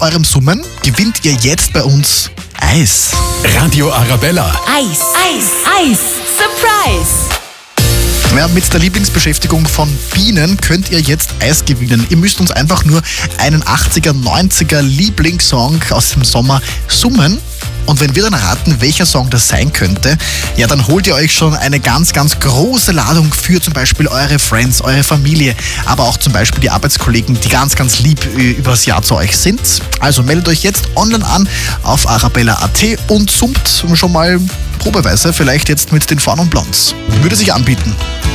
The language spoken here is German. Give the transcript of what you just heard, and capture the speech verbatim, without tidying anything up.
eurem Summen gewinnt ihr jetzt bei uns Eis. Radio Arabella. Eis. Eis. Eis. Surprise. Ja, mit der Lieblingsbeschäftigung von Bienen könnt ihr jetzt Eis gewinnen. Ihr müsst uns einfach nur einen achtziger, neunziger Lieblingssong aus dem Sommer summen. Und wenn wir dann raten, welcher Song das sein könnte, ja, dann holt ihr euch schon eine ganz, ganz große Ladung für zum Beispiel eure Friends, eure Familie, aber auch zum Beispiel die Arbeitskollegen, die ganz, ganz lieb übers Jahr zu euch sind. Also meldet euch jetzt online an auf arabella punkt at und summt schon mal probeweise, vielleicht jetzt mit den Fawn und Blondes. Würde sich anbieten.